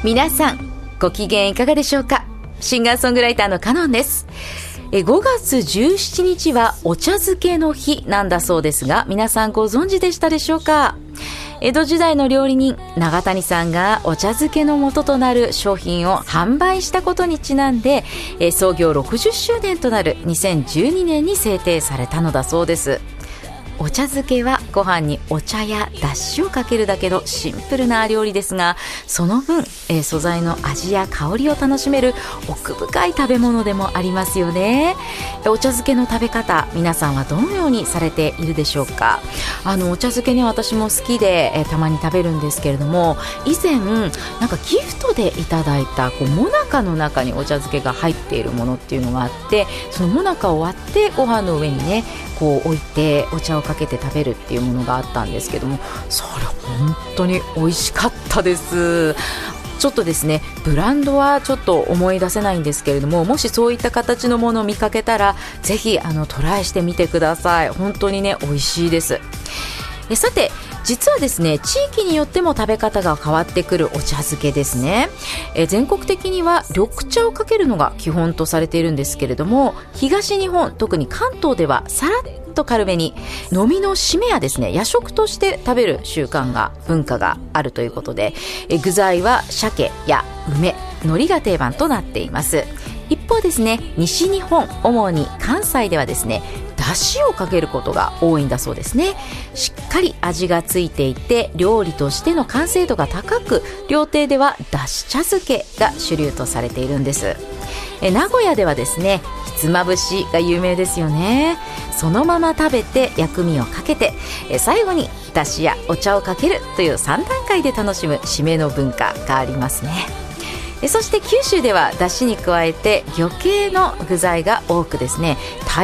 皆さんご機嫌いかがでしょうか。シンガーソングライターのカノンです。5月17日はお茶漬けの日なんだそうですが、皆さんご存知でしたでしょうか。江戸時代の料理人永谷さんがお茶漬けの元となる商品を販売したことにちなんで、創業60周年となる2012年に制定されたのだそうです。お茶漬けはご飯にお茶やだしをかけるだけのシンプルな料理ですが、その分、素材の味や香りを楽しめる奥深い食べ物でもありますよね。お茶漬けの食べ方、皆さんはどのようにされているでしょうか。お茶漬けね、私も好きで、たまに食べるんですけれども、以前なんかギフトでいただいたもなかの中にお茶漬けが入っているものっていうのがあって、そのもなかを割ってご飯の上にね置いてお茶をかけて食べるっていうものがあったんですけども、それ本当に美味しかったです。ちょっとですね、ブランドはちょっと思い出せないんですけれども、もしそういった形のものを見かけたらぜひトライしてみてください。本当にね美味しいです。さて、実はですね、地域によっても食べ方が変わってくるお茶漬けですね。全国的には緑茶をかけるのが基本とされているんですけれども、東日本、特に関東ではさらっと軽めに飲みの締めやですね、夜食として食べる習慣が文化があるということで、具材は鮭や梅、海苔が定番となっています。一方ですね、西日本、主に関西ではですね、だしをかけることが多いんだそうですね。しっかり味がついていて料理としての完成度が高く、料亭ではだし茶漬けが主流とされているんです。名古屋ではですね、ひつまぶしが有名ですよね。そのまま食べて薬味をかけて、最後にだしやお茶をかけるという3段階で楽しむ締めの文化がありますね。そして九州ではだしに加えて魚系の具材が多くですね、